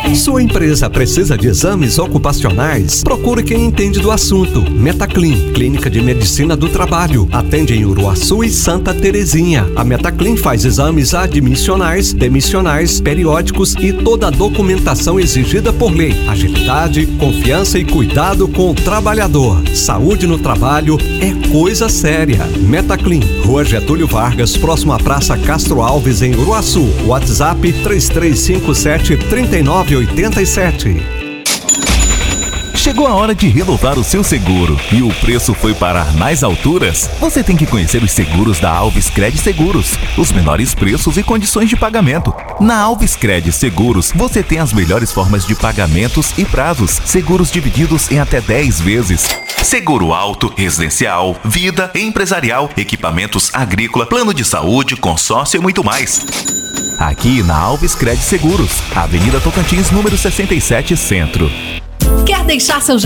Sua empresa precisa de exames ocupacionais? Procure quem entende do assunto. Metaclin, Clínica de Medicina do Trabalho. Atende em Uruaçu e Santa Terezinha. A Metaclin faz exames admissionais, demissionais, periódicos e toda a documentação exigida por lei. Agilidade, confiança e cuidado com o trabalhador. Saúde no trabalho é coisa séria. Metaclin, Rua Getúlio Vargas, próximo à Praça Castro Alves, em Uruaçu. WhatsApp 3357-3987. Chegou a hora de renovar o seu seguro e o preço foi parar nas alturas? Você tem que conhecer os seguros da Alves Cred Seguros, os menores preços e condições de pagamento. Na Alves Cred Seguros, você tem as melhores formas de pagamentos e prazos, seguros divididos em até 10 vezes. Seguro auto, residencial, vida, empresarial, equipamentos agrícola, plano de saúde, consórcio e muito mais. Aqui na Alves Cred Seguros, Avenida Tocantins, número 67, Centro. Quer deixar seu